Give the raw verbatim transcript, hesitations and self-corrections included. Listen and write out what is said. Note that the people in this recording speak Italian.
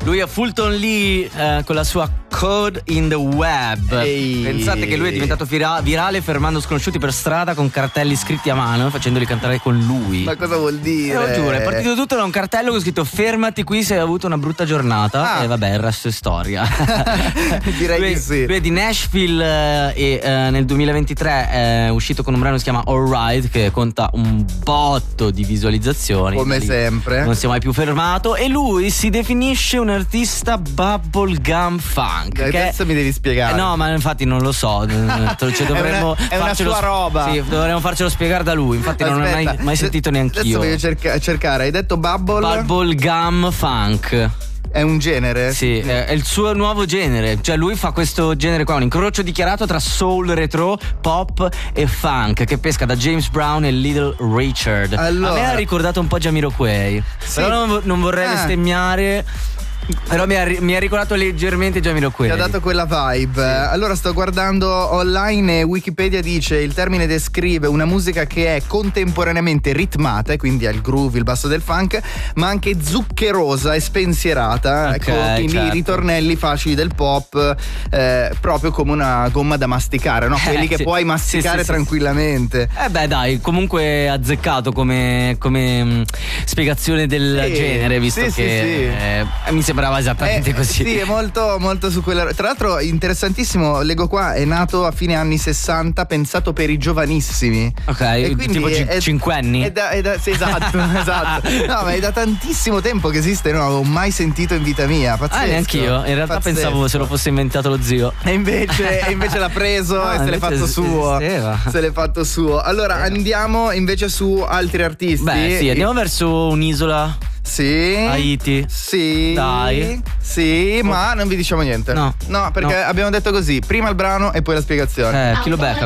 Lui è Fulton Lee eh, con la sua Code in the Web. Ehi. Pensate che lui è diventato vira- virale fermando sconosciuti per strada con cartelli scritti a mano, facendoli cantare con lui. Ma cosa vuol dire? Eh, lo giuro, è partito tutto da un cartello con scritto fermati qui se hai avuto una brutta giornata. Ah. E vabbè, il resto è storia. Direi lui, di sì. Lui è di Nashville eh, e eh, nel duemilaventitré è uscito con un brano che si chiama Alright, che conta un botto di visualizzazioni. Come Lì sempre. non si è mai più fermato. E lui si definisce un artista bubblegum funk. Adesso mi devi spiegare. Eh, no, ma infatti non lo so. Cioè, dovremmo è una, è una farcelo sua sp- roba. Sì, dovremmo farcelo spiegare da lui. Infatti non l'ho mai, Aspetta, mai sentito neanch'io. Adesso voglio cerca- cercare. Hai detto bubble? Bubblegum funk. È un genere? Sì, è, è il suo nuovo genere. Cioè lui fa questo genere qua, un incrocio dichiarato tra soul, retro, pop e funk, che pesca da James Brown e Little Richard. Allora. A me ha ricordato un po' Jamiroquai. Sì. Però non, non vorrei Ah. bestemmiare. Però mi ha, ri- mi ha ricordato leggermente Jamiroquai. Ti ha dato quella vibe. Allora sto guardando online e Wikipedia dice: il termine descrive una musica che è contemporaneamente ritmata, e quindi ha il groove, il basso del funk, ma anche zuccherosa e spensierata, Ok, con quindi certo. ritornelli facili del pop, eh, proprio come una gomma da masticare, no? Quelli Eh, che sì. puoi masticare Sì, sì, sì, tranquillamente. Eh beh dai, comunque azzeccato come, come mh, spiegazione del Sì, genere, visto sì, sì, che sì. eh, mi sembrava esattamente Eh, così. Sì, è molto, molto su quella. Tra l'altro, interessantissimo, leggo qua, è nato a fine anni sessanta, pensato per i giovanissimi. Ok, E quindi tipo è- ci- cinquenni? È da, è da- sì, esatto, esatto. No, ma è da tantissimo tempo che esiste, non avevo mai sentito in vita mia. Pazzesco. Ah, neanch'io. In realtà Pazzesco. pensavo se lo fosse inventato lo zio. E invece, e invece l'ha preso Ah, e se l'è invece fatto es- suo. esisteva. Se l'è fatto suo. Allora, andiamo invece su altri artisti. Beh, sì, andiamo verso un'isola. Sì. Haiti. Sì. Dai. Sì, ma non vi diciamo niente. No. No, perché No. abbiamo detto così: prima il brano e poi la spiegazione. Eh, chi lo becca